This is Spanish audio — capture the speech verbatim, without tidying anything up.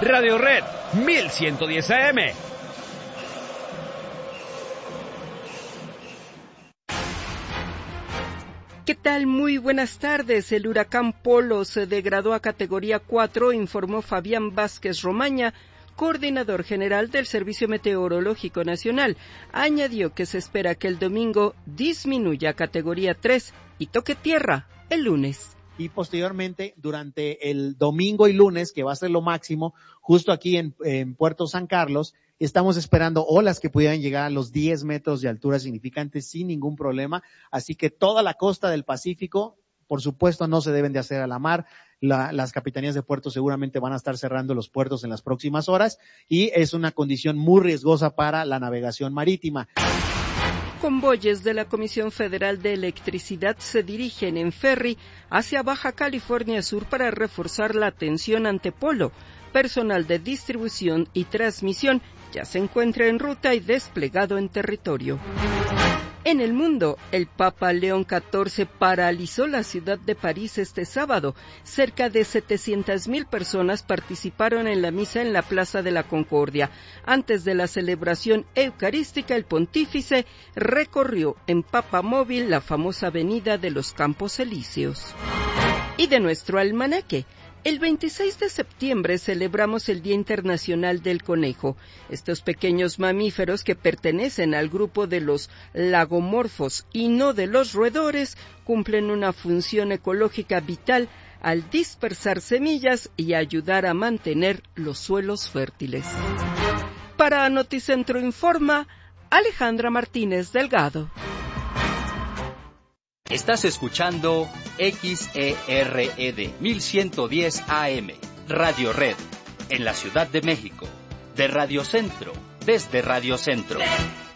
Radio Red mil ciento diez A M. ¿Qué tal? Muy buenas tardes. El huracán Polo se degradó a categoría cuatro, informó Fabián Vázquez Romaña, coordinador general del Servicio Meteorológico Nacional. Añadió que se espera que el domingo disminuya a categoría tres y toque tierra el lunes. Y posteriormente, durante el domingo y lunes, que va a ser lo máximo, justo aquí en, en Puerto San Carlos, estamos esperando olas que pudieran llegar a los diez metros de altura significantes sin ningún problema. Así que toda la costa del Pacífico, por supuesto, no se deben de hacer a la mar. La, las capitanías de puertos seguramente van a estar cerrando los puertos en las próximas horas y es una condición muy riesgosa para la navegación marítima. Convoyes de la Comisión Federal de Electricidad se dirigen en ferry hacia Baja California Sur para reforzar la atención ante Polo. Personal de distribución y transmisión ya se encuentra en ruta y desplegado en territorio. En el mundo, el Papa León catorce paralizó la ciudad de París este sábado. Cerca de setecientas mil personas participaron en la misa en la Plaza de la Concordia. Antes de la celebración eucarística, el pontífice recorrió en papamóvil la famosa avenida de los Campos Elíseos. Y de nuestro almanaque. El veintiséis de septiembre celebramos el Día Internacional del Conejo. Estos pequeños mamíferos que pertenecen al grupo de los lagomorfos y no de los roedores cumplen una función ecológica vital al dispersar semillas y ayudar a mantener los suelos fértiles. Para Noticentro Informa, Alejandra Martínez Delgado. Estás escuchando X E R E D mil ciento diez A M, Radio Red, en la Ciudad de México, de Radio Centro, desde Radio Centro.